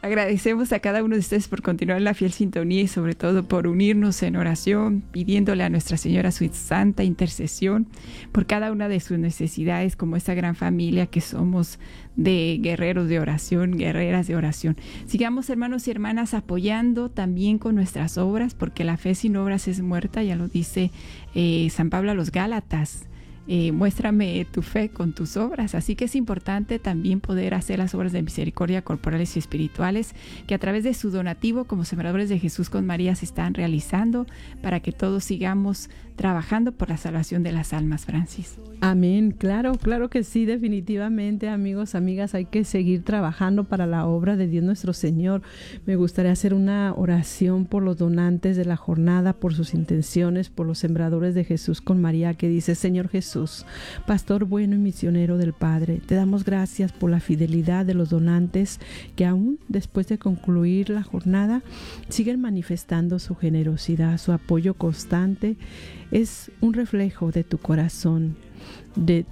Agradecemos a cada uno de ustedes por continuar en la fiel sintonía y sobre todo por unirnos en oración, pidiéndole a Nuestra Señora su santa intercesión por cada una de sus necesidades, como esta gran familia que somos de guerreros de oración, guerreras de oración. Sigamos, hermanos y hermanas, apoyando también con nuestras obras, porque la fe sin obras es muerta, ya lo dice San Pablo a los Gálatas. Muéstrame tu fe con tus obras. Así que es importante también poder hacer las obras de misericordia corporales y espirituales que a través de su donativo como Sembradores de Jesús con María se están realizando para que todos sigamos trabajando por la salvación de las almas, Francis. Amén, claro que sí, definitivamente, amigos, amigas, hay que seguir trabajando para la obra de Dios nuestro Señor. Me gustaría hacer una oración por los donantes de la jornada, por sus intenciones, por los Sembradores de Jesús con María, que dice: Señor Jesús, pastor bueno y misionero del Padre, te damos gracias por la fidelidad de los donantes que aún después de concluir la jornada siguen manifestando su generosidad, su apoyo constante. Es un reflejo de tu corazón, de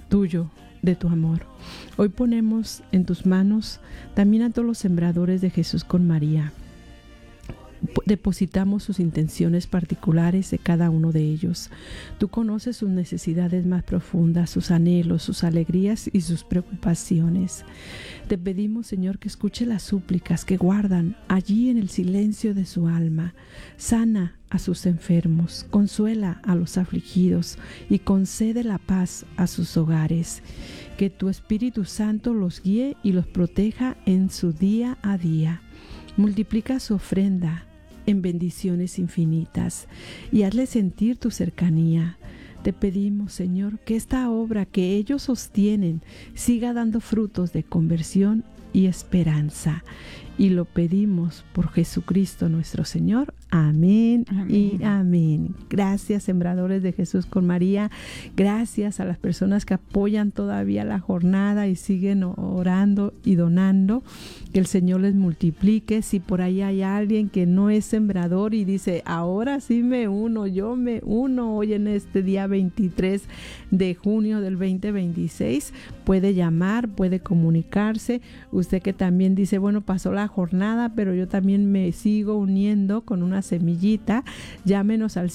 tu amor. Hoy ponemos en tus manos también a todos los Sembradores de Jesús con María. Depositamos sus intenciones particulares de cada uno de ellos. Tú conoces sus necesidades más profundas, sus anhelos, sus alegrías y sus preocupaciones. Te pedimos, Señor, que escuche las súplicas que guardan allí en el silencio de su alma. Sana a sus enfermos, consuela a los afligidos y concede la paz a sus hogares. Que tu Espíritu Santo los guíe y los proteja en su día a día. Multiplica su ofrenda en bendiciones infinitas y hazle sentir tu cercanía. Te pedimos, Señor, que esta obra que ellos sostienen siga dando frutos de conversión y esperanza. Y lo pedimos por Jesucristo nuestro Señor. Amén, amén y amén. Gracias, Sembradores de Jesús con María. Gracias a las personas que apoyan todavía la jornada y siguen orando y donando. Que el Señor les multiplique. Si por ahí hay alguien que no es sembrador y dice: ahora sí me uno, yo me uno hoy en este día 23 de junio del 2026, puede llamar, puede comunicarse. Usted que también dice: bueno, pasó la jornada, pero yo también me sigo uniendo con una semillita, llámenos al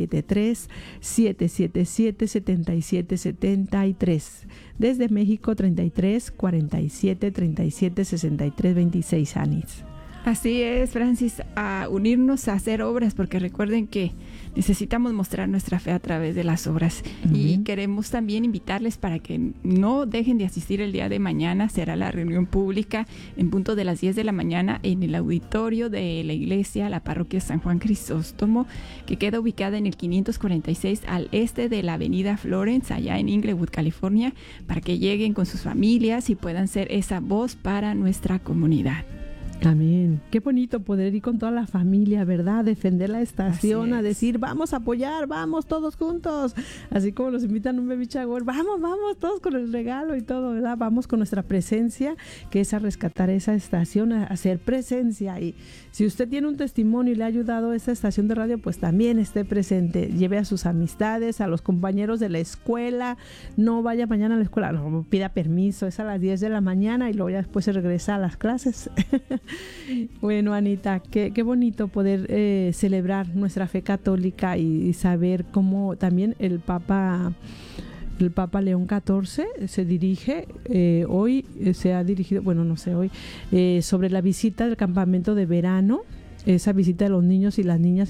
773-777-7773. Desde México, 33 47 37 63 26 años. Así es, Francis, a unirnos a hacer obras, porque recuerden que necesitamos mostrar nuestra fe a través de las obras. Uh-huh. Y queremos también invitarles para que no dejen de asistir el día de mañana. Será la reunión pública en punto de las 10 de la mañana en el auditorio de la iglesia, la parroquia San Juan Crisóstomo, que queda ubicada en el 546 al este de la avenida Florence, allá en Inglewood, California, para que lleguen con sus familias y puedan ser esa voz para nuestra comunidad. Amén. Qué bonito poder ir con toda la familia, ¿verdad? Defender la estación, a decir: vamos a apoyar, vamos todos juntos. Así como los invitan a un baby shower, vamos todos con el regalo y todo, ¿verdad? Vamos con nuestra presencia, que es a rescatar esa estación, a hacer presencia. Y si usted tiene un testimonio y le ha ayudado a esa estación de radio, pues también esté presente. Lleve a sus amistades, a los compañeros de la escuela. No vaya mañana a la escuela, no pida permiso, es a las 10 de la mañana y luego ya después se regresa a las clases. Bueno, Anita, qué bonito poder celebrar nuestra fe católica y saber cómo también el Papa León XIV se dirige, hoy se ha dirigido, bueno, no sé, hoy, sobre la visita del campamento de verano, esa visita de los niños y las niñas